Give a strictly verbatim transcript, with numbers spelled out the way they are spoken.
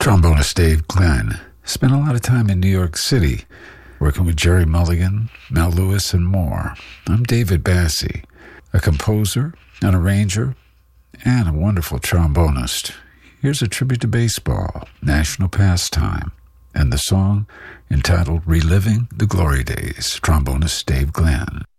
Trombonist Dave Glenn spent a lot of time in New York City, working with Jerry Mulligan, Mel Lewis, and more. I'm David Bassi, a composer, an arranger, and a wonderful trombonist. Here's a tribute to baseball, national pastime, and the song entitled Reliving the Glory Days, trombonist Dave Glenn.